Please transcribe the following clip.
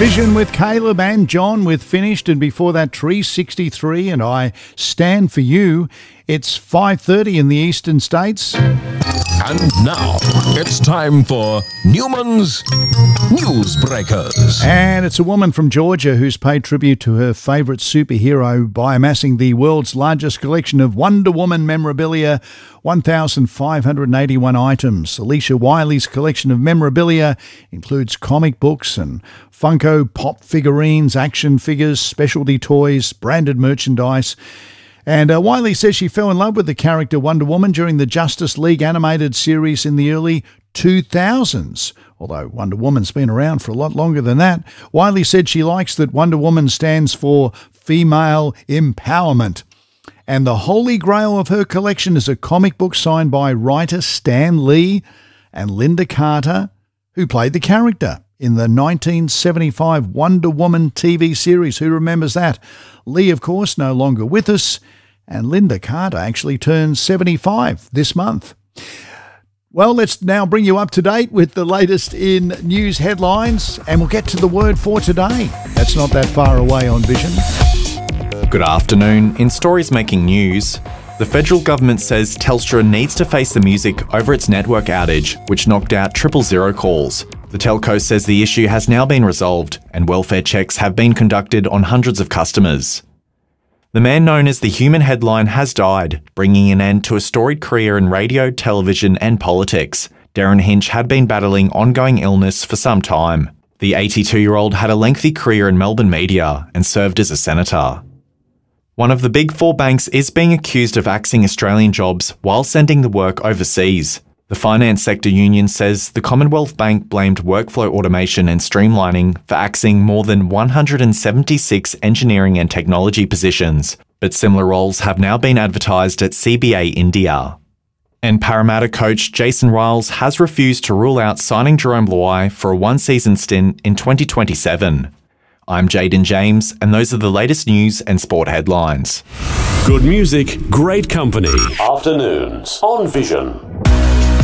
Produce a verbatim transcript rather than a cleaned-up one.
Vision with Caleb and John with Finished, and before that Tree sixty-three and I Stand For You. It's five thirty in the eastern states. And now it's time for Newman's Newsbreakers. And it's a woman from Georgia who's paid tribute to her favourite superhero by amassing the world's largest collection of Wonder Woman memorabilia, one thousand five hundred eighty-one items. Alicia Wiley's collection of memorabilia includes comic books and Funko Pop figurines, action figures, specialty toys, branded merchandise. And uh, Wiley says she fell in love with the character Wonder Woman during the Justice League animated series in the early two thousands. Although Wonder Woman's been around for a lot longer than that. Wiley said she likes that Wonder Woman stands for female empowerment. And the holy grail of her collection is a comic book signed by writer Stan Lee and Linda Carter, who played the character in the nineteen seventy-five Wonder Woman T V series. Who remembers that? Lee, of course, no longer with us, and Linda Carter actually turns seventy-five this month. Well, let's now bring you up to date with the latest in news headlines, and we'll get to the word for today. That's not that far away on Vision. Good afternoon. In stories making news, the federal government says Telstra needs to face the music over its network outage, which knocked out triple zero calls. The telco says the issue has now been resolved and welfare checks have been conducted on hundreds of customers. The man known as the Human Headline has died, bringing an end to a storied career in radio, television and politics. Darren Hinch had been battling ongoing illness for some time. The eighty-two-year-old had a lengthy career in Melbourne media and served as a senator. One of the big four banks is being accused of axing Australian jobs while sending the work overseas. The finance sector union says the Commonwealth Bank blamed workflow automation and streamlining for axing more than one hundred seventy-six engineering and technology positions, but similar roles have now been advertised at C B A India. And Parramatta coach Jason Riles has refused to rule out signing Jerome Luai for a one-season stint in twenty twenty-seven. I'm Jaden James, and those are the latest news and sport headlines. Good music, great company. Afternoons on Vision.